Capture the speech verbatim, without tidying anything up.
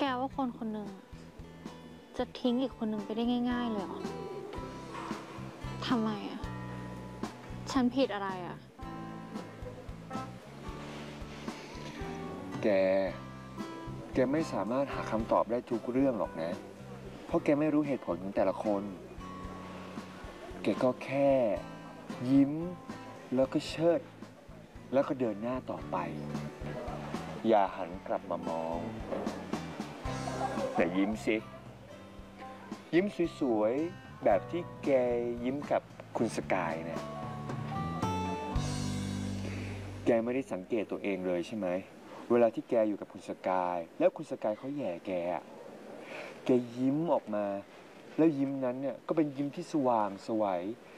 แกว่าคนคนหนึ่งจะทิ้งอีกคนหนึ่งไปได้ง่ายๆเลยเหรอทำไมอ่ะฉันผิดอะไรอ่ะแกแกไม่สามารถหาคำตอบได้ทุกเรื่องหรอกนะเพราะแกไม่รู้เหตุผลของแต่ละคนแกก็แค่ยิ้มแล้วก็เชิดแล้วก็เดินหน้าต่อไปอย่าหันกลับมามองแต่ยิ้มสิยิ้มสวยๆแบบที่แกยิ้มกับคุณสกายเนี่ยแกไม่ได้สังเกตตัวเองเลยใช่ไหมเวลาที่แกอยู่กับคุณสกายแล้วคุณสกายเขาแย่แกแกยิ้มออกมาแล้วยิ้มนั้นเนี่ยก็เป็นยิ้มที่สว่างไสว